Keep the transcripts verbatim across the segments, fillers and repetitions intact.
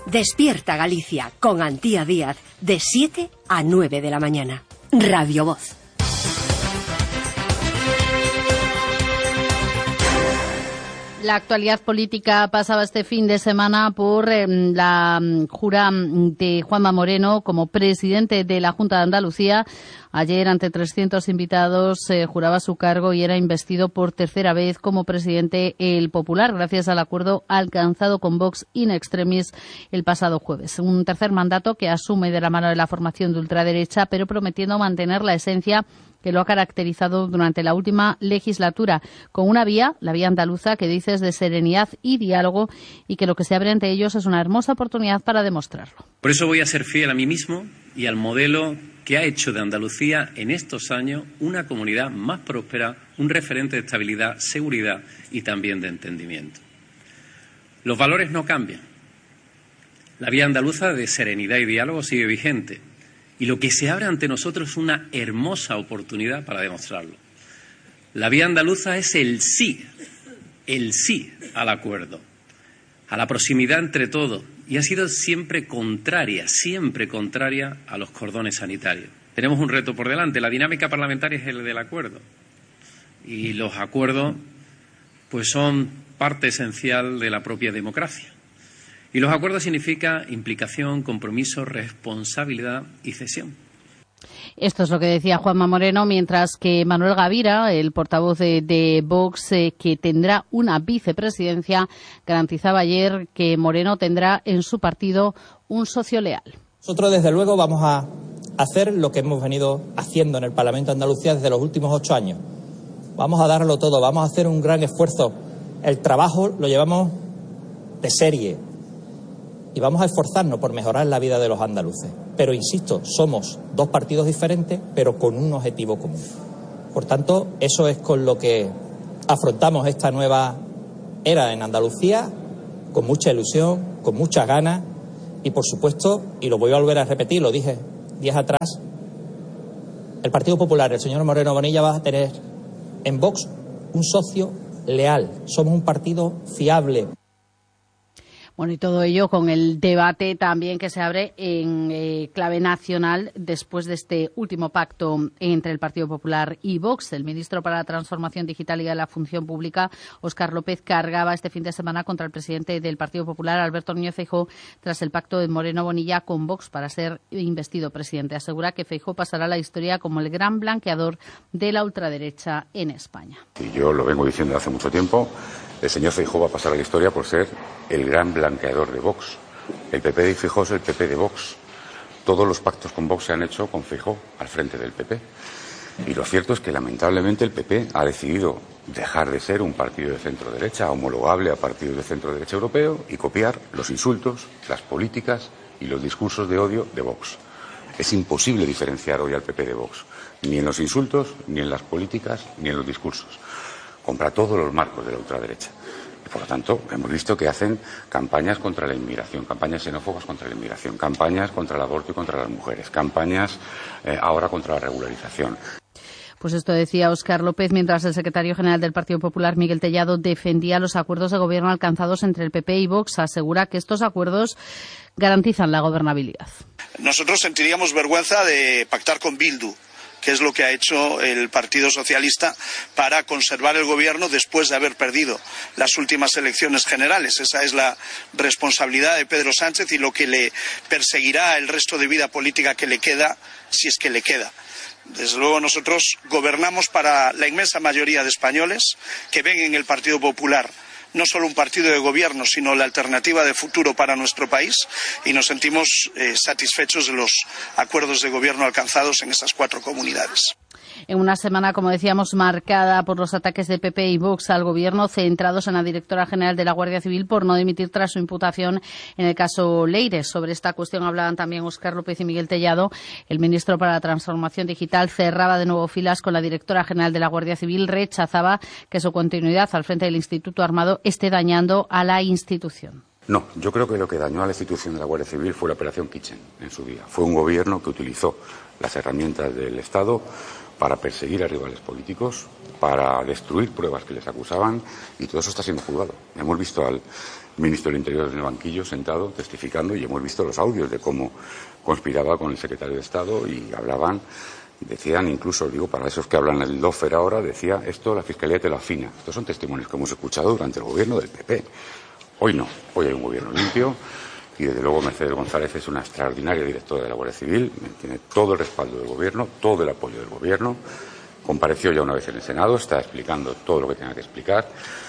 Despierta Galicia con Antía Díaz de siete a nueve de la mañana. Radio Voz. La actualidad política pasaba este fin de semana por eh, la jura de Juanma Moreno como presidente de la Junta de Andalucía. Ayer, ante trescientos invitados, eh, juraba su cargo y era investido por tercera vez como presidente el Popular, gracias al acuerdo alcanzado con Vox in extremis el pasado jueves. Un tercer mandato que asume de la mano de la formación de ultraderecha, pero prometiendo mantener la esencia que lo ha caracterizado durante la última legislatura, con una vía, la vía andaluza, que dice es de serenidad y diálogo, y que lo que se abre ante ellos es una hermosa oportunidad para demostrarlo. Por eso voy a ser fiel a mí mismo y al modelo que ha hecho de Andalucía en estos años una comunidad más próspera, un referente de estabilidad, seguridad y también de entendimiento. Los valores no cambian. La vía andaluza de serenidad y diálogo sigue vigente. Y lo que se abre ante nosotros es una hermosa oportunidad para demostrarlo. La vía andaluza es el sí, el sí al acuerdo, a la proximidad entre todos, y ha sido siempre contraria, siempre contraria a los cordones sanitarios. Tenemos un reto por delante. La dinámica parlamentaria es el del acuerdo. Y los acuerdos pues son parte esencial de la propia democracia. Y los acuerdos significan implicación, compromiso, responsabilidad y cesión. Esto es lo que decía Juanma Moreno, mientras que Manuel Gavira, el portavoz de, de Vox, eh, que tendrá una vicepresidencia, garantizaba ayer que Moreno tendrá en su partido un socio leal. Nosotros, desde luego, vamos a hacer lo que hemos venido haciendo en el Parlamento de Andalucía desde los últimos ocho años. Vamos a darlo todo, vamos a hacer un gran esfuerzo. El trabajo lo llevamos de serie. Y vamos a esforzarnos por mejorar la vida de los andaluces. Pero, insisto, somos dos partidos diferentes, pero con un objetivo común. Por tanto, eso es con lo que afrontamos esta nueva era en Andalucía, con mucha ilusión, con muchas ganas y, por supuesto, y lo voy a volver a repetir, lo dije días atrás, el Partido Popular, el señor Moreno Bonilla, va a tener en Vox un socio leal. Somos un partido fiable. Bueno, y todo ello con el debate también que se abre en eh, clave nacional después de este último pacto entre el Partido Popular y Vox. El ministro para la Transformación Digital y de la Función Pública, Óscar López, cargaba este fin de semana contra el presidente del Partido Popular, Alberto Núñez Feijóo, tras el pacto de Moreno Bonilla con Vox para ser investido presidente. Asegura que Feijóo pasará a la historia como el gran blanqueador de la ultraderecha en España. Y yo lo vengo diciendo hace mucho tiempo. El señor Feijóo va a pasar a la historia por ser el gran blanqueador de Vox. El P P de Feijóo es el P P de Vox. Todos los pactos con Vox se han hecho con Feijóo al frente del P P. Y lo cierto es que, lamentablemente, el P P ha decidido dejar de ser un partido de centro-derecha, homologable a partidos de centro-derecha europeo, y copiar los insultos, las políticas y los discursos de odio de Vox. Es imposible diferenciar hoy al P P de Vox, ni en los insultos, ni en las políticas, ni en los discursos. Compra todos los marcos de la ultraderecha. Y, por lo tanto, hemos visto que hacen campañas contra la inmigración, campañas xenófobas contra la inmigración, campañas contra el aborto y contra las mujeres, campañas eh, ahora contra la regularización. Pues esto decía Óscar López, mientras el secretario general del Partido Popular, Miguel Tellado, defendía los acuerdos de gobierno alcanzados entre el P P y Vox. Asegura que estos acuerdos garantizan la gobernabilidad. Nosotros sentiríamos vergüenza de pactar con Bildu, que es lo que ha hecho el Partido Socialista para conservar el gobierno después de haber perdido las últimas elecciones generales. Esa es la responsabilidad de Pedro Sánchez y lo que le perseguirá el resto de vida política que le queda, si es que le queda. Desde luego, nosotros gobernamos para la inmensa mayoría de españoles que ven en el Partido Popular no solo un partido de gobierno, sino la alternativa de futuro para nuestro país, y nos sentimos eh, satisfechos de los acuerdos de gobierno alcanzados en esas cuatro comunidades. En una semana, como decíamos, marcada por los ataques de P P y Vox al Gobierno, centrados en la directora general de la Guardia Civil por no dimitir tras su imputación en el caso Leire. Sobre esta cuestión hablaban también Óscar López y Miguel Tellado. El ministro para la Transformación Digital cerraba de nuevo filas con la directora general de la Guardia Civil. Rechazaba que su continuidad al frente del Instituto Armado esté dañando a la institución. No, yo creo que lo que dañó a la institución de la Guardia Civil fue la Operación Kitchen en su día. Fue un gobierno que utilizó las herramientas del Estado para perseguir a rivales políticos, para destruir pruebas que les acusaban, y todo eso está siendo juzgado. Hemos visto al ministro del Interior en el banquillo, sentado, testificando, y hemos visto los audios de cómo conspiraba con el secretario de Estado y hablaban, decían incluso, digo, para esos que hablan el Lofer ahora, decía, esto la Fiscalía te lo afina. Estos son testimonios que hemos escuchado durante el gobierno del P P. Hoy no, hoy hay un gobierno limpio y desde luego Mercedes González es una extraordinaria directora de la Guardia Civil, tiene todo el respaldo del gobierno, todo el apoyo del gobierno, compareció ya una vez en el Senado, está explicando todo lo que tenga que explicar.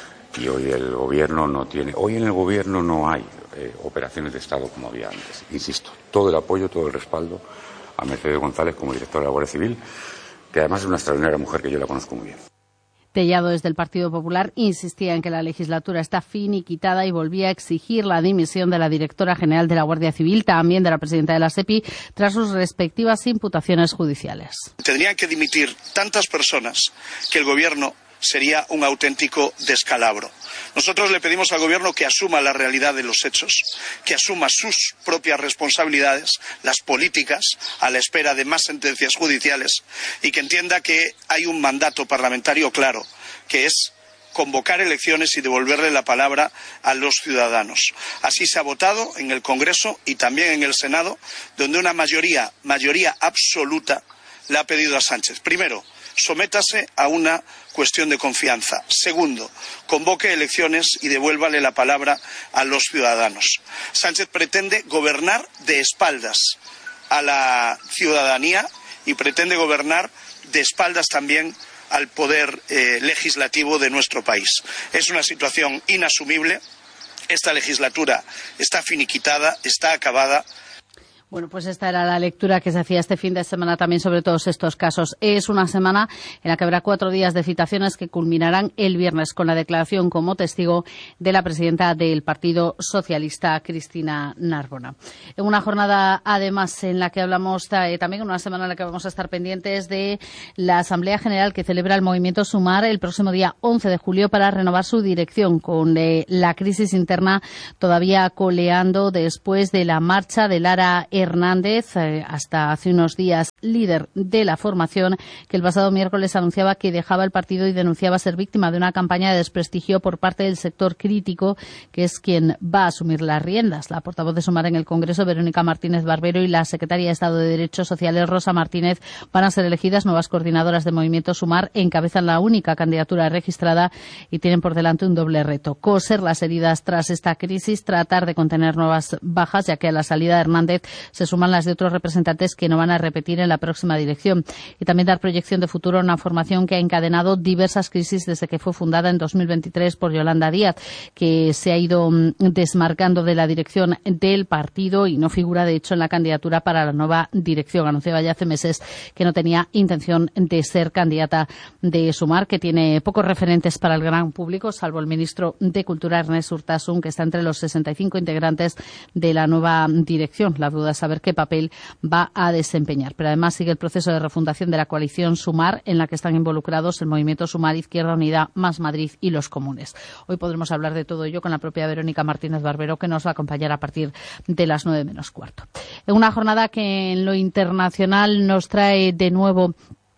Y hoy el gobierno no tiene, hoy en el gobierno no hay eh, operaciones de Estado como había antes. Insisto, todo el apoyo, todo el respaldo a Mercedes González como directora de la Guardia Civil, que además es una extraordinaria mujer que yo la conozco muy bien. Tellado, desde el Partido Popular, insistía en que la legislatura está finiquitada y volvía a exigir la dimisión de la directora general de la Guardia Civil, también de la presidenta de la SEPI, tras sus respectivas imputaciones judiciales. Tendrían que dimitir tantas personas que el gobierno sería un auténtico descalabro. Nosotros le pedimos al gobierno que asuma la realidad de los hechos, que asuma sus propias responsabilidades, las políticas, a la espera de más sentencias judiciales, y que entienda que hay un mandato parlamentario claro, que es convocar elecciones y devolverle la palabra a los ciudadanos. Así se ha votado en el Congreso y también en el Senado, donde una mayoría, mayoría absoluta, le ha pedido a Sánchez. Primero, sométase a una cuestión de confianza. Segundo, convoque elecciones y devuélvale la palabra a los ciudadanos. Sánchez pretende gobernar de espaldas a la ciudadanía y pretende gobernar de espaldas también al poder eh, legislativo de nuestro país. Es una situación inasumible. Esta legislatura está finiquitada, está acabada. Bueno, pues esta era la lectura que se hacía este fin de semana también sobre todos estos casos. Es una semana en la que habrá cuatro días de citaciones que culminarán el viernes con la declaración como testigo de la presidenta del Partido Socialista, Cristina Narbona. En una jornada, además, en la que hablamos eh, también, en una semana en la que vamos a estar pendientes de la Asamblea General que celebra el Movimiento Sumar el próximo día once de julio para renovar su dirección, con eh, la crisis interna todavía coleando después de la marcha de Lara Hernández, eh, hasta hace unos días líder de la formación, que el pasado miércoles anunciaba que dejaba el partido y denunciaba ser víctima de una campaña de desprestigio por parte del sector crítico, que es quien va a asumir las riendas. La portavoz de Sumar en el Congreso, Verónica Martínez Barbero, y la secretaria de Estado de Derechos Sociales, Rosa Martínez, van a ser elegidas nuevas coordinadoras del Movimiento Sumar. Encabezan la única candidatura registrada y tienen por delante un doble reto: coser las heridas tras esta crisis, tratar de contener nuevas bajas, ya que a la salida de Hernández se suman las de otros representantes que no van a repetir en la próxima dirección, y también dar proyección de futuro a una formación que ha encadenado diversas crisis desde que fue fundada en dos mil veintitrés por Yolanda Díaz, que se ha ido desmarcando de la dirección del partido y no figura, de hecho, en la candidatura para la nueva dirección. Anunciaba ya hace meses que no tenía intención de ser candidata de Sumar, que tiene pocos referentes para el gran público, salvo el ministro de Cultura, Ernest Urtasun, que está entre los sesenta y cinco integrantes de la nueva dirección. La duda es saber qué papel va a desempeñar. Pero además sigue el proceso de refundación de la coalición Sumar, en la que están involucrados el Movimiento Sumar, Izquierda Unida, Más Madrid y los Comunes. Hoy podremos hablar de todo ello con la propia Verónica Martínez Barbero, que nos va a acompañar a partir de las nueve menos cuarto. En una jornada que en lo internacional nos trae de nuevo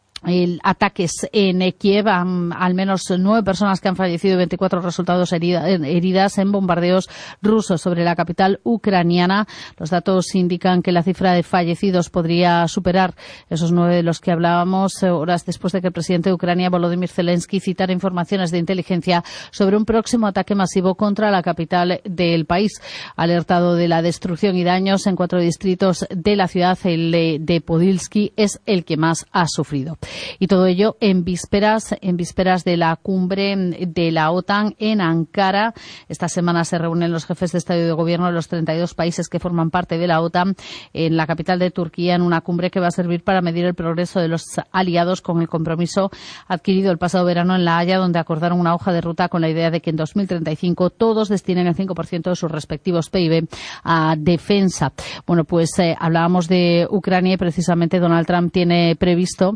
el ataques en Kiev, um, al menos nueve personas que han fallecido y veinticuatro resultados herida, heridas en bombardeos rusos sobre la capital ucraniana. Los datos indican que la cifra de fallecidos podría superar esos nueve de los que hablábamos, horas después de que el presidente de Ucrania, Volodymyr Zelensky, citara informaciones de inteligencia sobre un próximo ataque masivo contra la capital del país. Alertado de la destrucción y daños en cuatro distritos de la ciudad, el de Podilsky es el que más ha sufrido. Y todo ello en vísperas, en vísperas de la cumbre de la OTAN en Ankara. Esta semana se reúnen los jefes de Estado y de Gobierno de los treinta y dos países que forman parte de la OTAN en la capital de Turquía, en una cumbre que va a servir para medir el progreso de los aliados con el compromiso adquirido el pasado verano en La Haya, donde acordaron una hoja de ruta con la idea de que en dos mil treinta y cinco todos destinen el cinco por ciento de sus respectivos P I B a defensa. Bueno, pues eh, hablábamos de Ucrania y precisamente Donald Trump tiene previsto hablar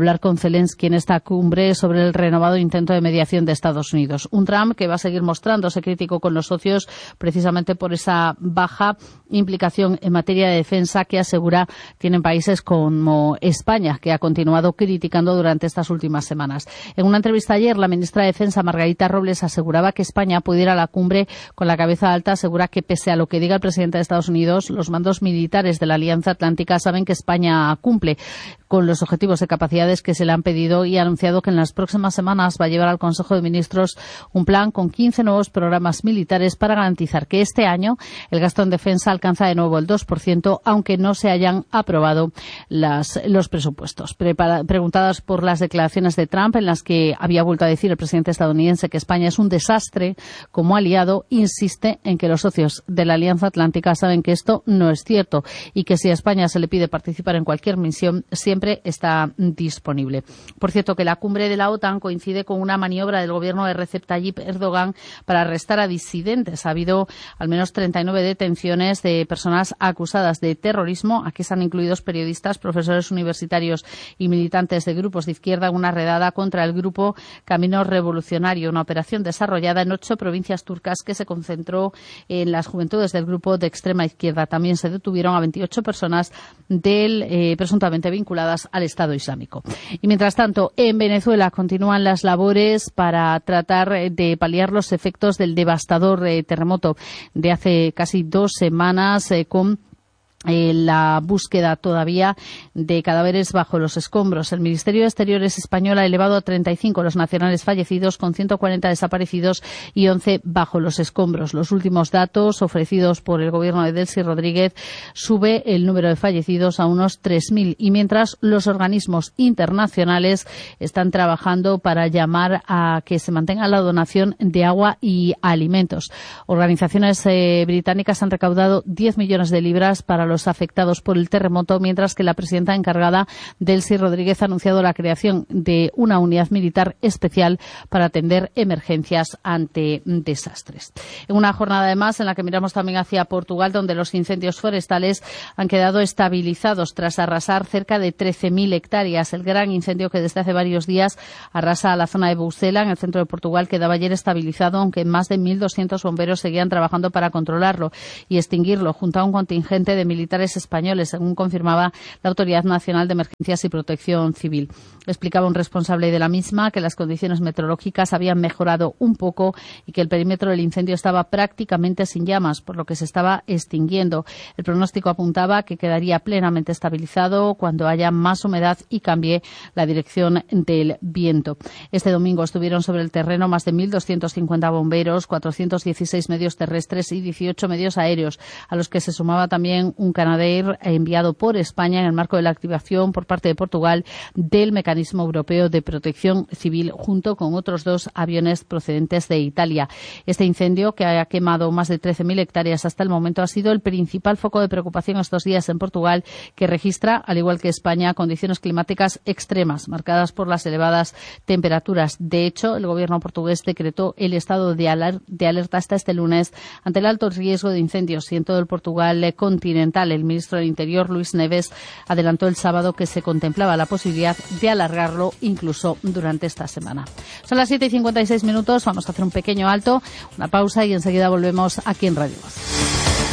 hablar con Zelensky en esta cumbre sobre el renovado intento de mediación de Estados Unidos. Un Trump que va a seguir mostrándose crítico con los socios precisamente por esa baja implicación en materia de defensa que asegura tienen países como España, que ha continuado criticando durante estas últimas semanas. En una entrevista ayer, la ministra de Defensa, Margarita Robles, aseguraba que España puede ir a la cumbre con la cabeza alta. Asegura que pese a lo que diga el presidente de Estados Unidos, los mandos militares de la Alianza Atlántica saben que España cumple con los objetivos de capacidades que se le han pedido y ha anunciado que en las próximas semanas va a llevar al Consejo de Ministros un plan con quince nuevos programas militares para garantizar que este año el gasto en defensa alcanza de nuevo el dos por ciento, aunque no se hayan aprobado las, los presupuestos. Prepara, preguntadas por las declaraciones de Trump, en las que había vuelto a decir el presidente estadounidense que España es un desastre como aliado, insiste en que los socios de la Alianza Atlántica saben que esto no es cierto y que si a España se le pide participar en cualquier misión, siempre está disponible. Por cierto, que la cumbre de la OTAN coincide con una maniobra del gobierno de Recep Tayyip Erdogan para arrestar a disidentes. Ha habido al menos treinta y nueve detenciones de personas acusadas de terrorismo. Aquí están incluidos periodistas, profesores universitarios y militantes de grupos de izquierda. Una redada contra el grupo Camino Revolucionario, una operación desarrollada en ocho provincias turcas que se concentró en las juventudes del grupo de extrema izquierda. También se detuvieron a veintiocho personas del, eh, presuntamente vinculadas al Estado Islámico. Y mientras tanto, en Venezuela continúan las labores para tratar de paliar los efectos del devastador eh, terremoto de hace casi dos semanas eh, con Eh, la búsqueda todavía de cadáveres bajo los escombros. El Ministerio de Exteriores español ha elevado a treinta y cinco los nacionales fallecidos, con ciento cuarenta desaparecidos y once bajo los escombros. Los últimos datos ofrecidos por el gobierno de Delcy Rodríguez sube el número de fallecidos a unos tres mil, y mientras los organismos internacionales están trabajando para llamar a que se mantenga la donación de agua y alimentos. Organizaciones eh, británicas han recaudado diez millones de libras para los afectados por el terremoto, mientras que la presidenta encargada, Delcy Rodríguez, ha anunciado la creación de una unidad militar especial para atender emergencias ante desastres. En una jornada además en la que miramos también hacia Portugal, donde los incendios forestales han quedado estabilizados tras arrasar cerca de trece mil hectáreas. El gran incendio que desde hace varios días arrasa la zona de Bucela, en el centro de Portugal, quedaba ayer estabilizado, aunque más de mil doscientos bomberos seguían trabajando para controlarlo y extinguirlo junto a un contingente de militares españoles, según confirmaba la Autoridad Nacional de Emergencias y Protección Civil. Explicaba un responsable de la misma que las condiciones meteorológicas habían mejorado un poco y que el perímetro del incendio estaba prácticamente sin llamas, por lo que se estaba extinguiendo. El pronóstico apuntaba que quedaría plenamente estabilizado cuando haya más humedad y cambie la dirección del viento. Este domingo estuvieron sobre el terreno más de mil doscientos cincuenta bomberos, cuatrocientos dieciséis medios terrestres y dieciocho medios aéreos, a los que se sumaba también un Canadair enviado por España en el marco de la activación por parte de Portugal del Mecanismo Europeo de Protección Civil, junto con otros dos aviones procedentes de Italia. Este incendio, que ha quemado más de trece mil hectáreas hasta el momento, ha sido el principal foco de preocupación estos días en Portugal, que registra, al igual que España, condiciones climáticas extremas, marcadas por las elevadas temperaturas. De hecho, el gobierno portugués decretó el estado de, aler- de alerta hasta este lunes ante el alto riesgo de incendios y en todo el Portugal continental. El ministro del Interior, Luís Neves, adelantó el sábado que se contemplaba la posibilidad de alargarlo incluso durante esta semana. Son las siete y cincuenta y seis minutos, vamos a hacer un pequeño alto, una pausa y enseguida volvemos aquí en Radio Voz.